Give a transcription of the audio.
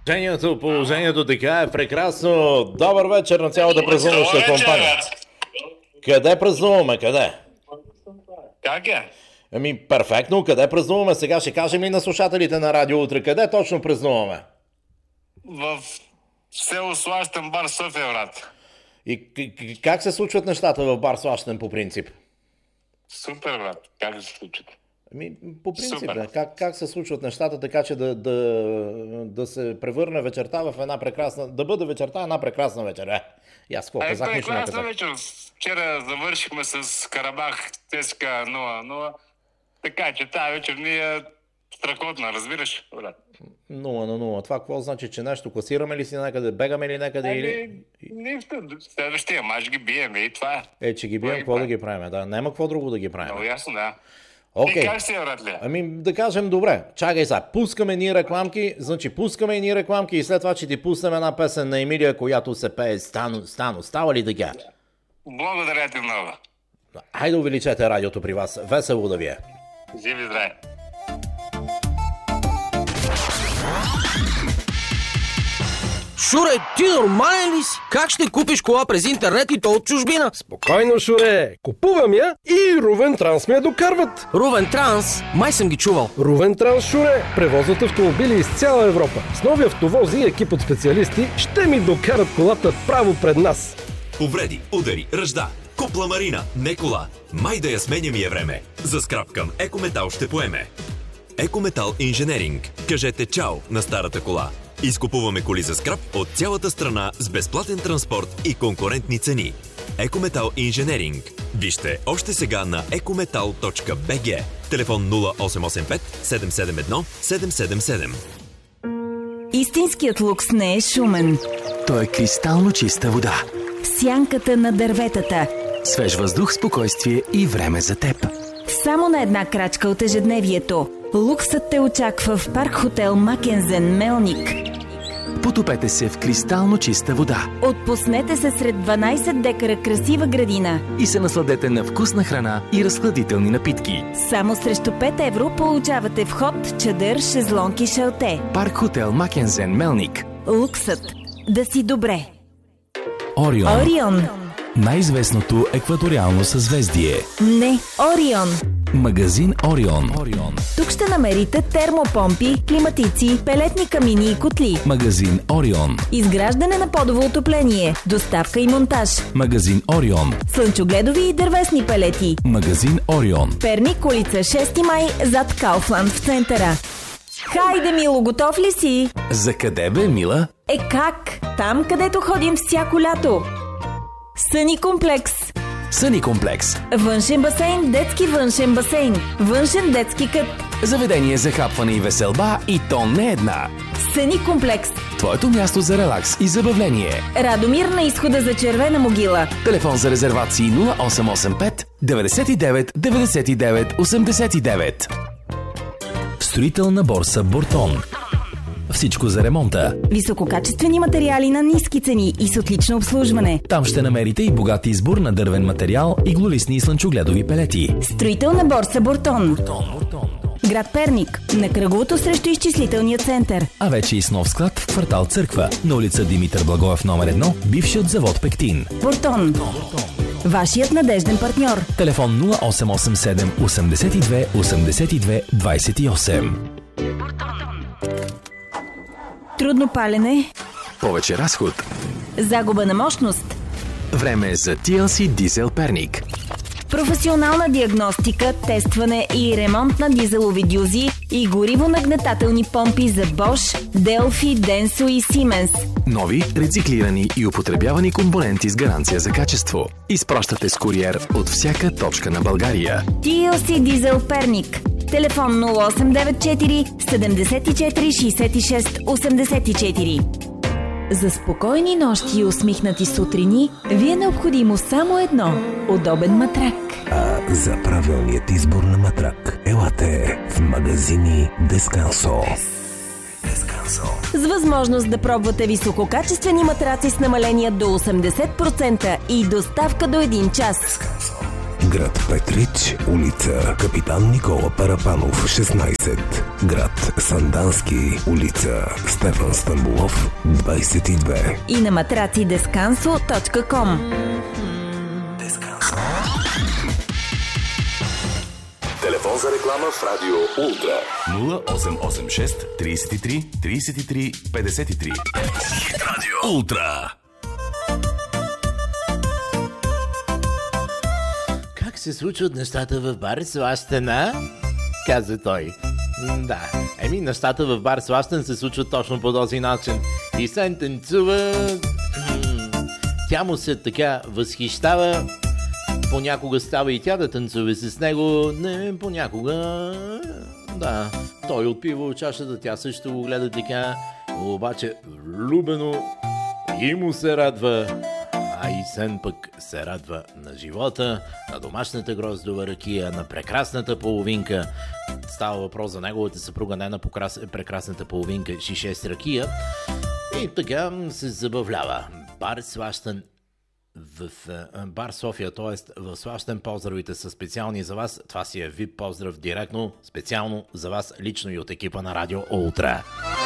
Положението така е прекрасно. Добър вечер на цялата празнуваща компания. Къде празнуваме? Къде? Как е? Перфектно. Къде празнуваме? Сега ще кажем ли на слушателите на Радио Утре? Къде точно празнуваме? В село Слащен, бар София, брат. И как се случват нещата в бар Слащен по принцип? Супер, брат. Как се случват? По принцип, как се случват нещата, така че да се превърне вечерта в една прекрасна... Да бъде вечерта една прекрасна вечер. И аз какво казах, нищо не казах. Прекрасна вечер. Вчера завършихме с Карабах ЦСКА 0-0. Така че тази вечер ни е страхотна, разбираш, брат? 0-0. Това какво значи, че нещо класираме ли си някъде, бегаме ли някъде или... Нищо. Следващия мач ги биеме и това е. Че ги бием, какво да ги правим? Да, няма какво друго да ги правим. Много ясно, да. Окей. Как си, брат ли? Да кажем добре. Чакай сега. Пускаме ни рекламки, и след това ще ти пуснем една песен на Емилия, която се пее Стано. Става ли така? Благодаря ти много. Хайде увеличете радиото при вас. Весело да ви е. Живи здраве. Шуре, ти нормален ли си? Как ще купиш кола през интернет и то от чужбина? Спокойно, Шуре. Купувам я и Рувен Транс ме я докарват. Рувен Транс? Май съм ги чувал. Рувен Транс, Шуре, превозват автомобили из цяла Европа. С нови автовози и екип от специалисти ще ми докарат колата право пред нас. Повреди, удари, ръжда. Купла Марина, не кола. Май да я сменя ми е време. За скрап към Екометал ще поеме. Екометал Инженеринг. Кажете чао на старата кола. Изкупуваме коли за скрап от цялата страна с безплатен транспорт и конкурентни цени. Екометал Инженеринг. Вижте още сега на ecometal.bg. Телефон 0885 771 777. Истинският лукс не е шумен. Той е кристално чиста вода. Сянката на дърветата. Свеж въздух, спокойствие и време за теб. Само на една крачка от ежедневието. Луксът те очаква в парк хотел Макензен, Мелник. Потопете се в кристално чиста вода. Отпуснете се сред 12 декара красива градина. И се насладете на вкусна храна и разхладителни напитки. Само срещу 5 евро получавате вход, чадър, шезлонг и шалте. Парк хотел Макензен, Мелник. Луксът да си добре. Орион. Най-известното екваториално съзвездие. Не, Орион. Магазин Орион. Тук ще намерите термопомпи, климатици, пелетни камини и котли. Магазин Орион. Изграждане на подово отопление, доставка и монтаж. Магазин Орион. Слънчогледови и дървесни пелети. Магазин Орион. Перник, улица 6 май, зад Кауфланд в центъра. Хайде, Мило, готов ли си? За къде бе, Мила? Как? Там, където ходим всяко лято. Съни комплекс. Съни комплекс. Външен басейн, детски външен басейн. Външен детски кът. Заведение за хапване и веселба и то не една. Съни комплекс. Твоето място за релакс и забавление. Радомир на изхода за Червена могила. Телефон за резервации 0885 99 99 89. Строителна борса Бортон. Всичко за ремонта. Висококачествени материали на ниски цени и с отлично обслужване. Там ще намерите и богат избор на дървен материал, иглолистни и слънчогледови пелети. Строителна борса Бортон. Град Перник, на кръговото срещу изчислителния център. А вече и с нов склад в квартал Църква, на улица Димитър Благоев номер 1, бившият завод Пектин. Бортон. Вашият надежден партньор. Телефон 0887 82 82 28. Трудно палене. Повече разход. Загуба на мощност. Време за TLC Дизел Перник. Професионална диагностика, тестване и ремонт на дизелови дюзи и гориво-нагнетателни помпи за Bosch, Delphi, Denso и Siemens. Нови, рециклирани и употребявани компоненти с гаранция за качество. Изпращате с куриер от всяка точка на България. TLC Дизел Перник. Телефон 0894 74 66 84. За спокойни нощи и усмихнати сутрини ви е необходимо само едно – удобен матрак. А за правилният избор на матрак елате в магазини Дескансо. С възможност да пробвате висококачествени матраци с намаления до 80% и доставка до 1 час. Град Петрич, улица Капитан Никола Парапанов, 16. Град Сандански, улица Стефан Стамбулов, 22. И на matracidescanso.com. Телефон за реклама в Радио Ултра 0886 33 33 53. Радио Ултра. Как се случват нещата в бар Слащен, а? Каза той. Да, нещата в бар Слащен се случват точно по този начин. И Сен танцува, тя му се така възхищава, понякога става и тя да танцува с него, не, понякога, да, той отпива от чашата, тя също го гледа така, обаче влюбено и му се радва. А и Сен пък се радва на живота, на домашната гроздова ракия, на прекрасната половинка. Става въпрос за неговата съпруга, не на прекрасната половинка, шише с ракия. И така се забавлява. Бар Слащен в бар София, т.е. в Слащен, поздравите са специални за вас. Това си е VIP поздрав директно, специално за вас, лично и от екипа на Радио Ултра.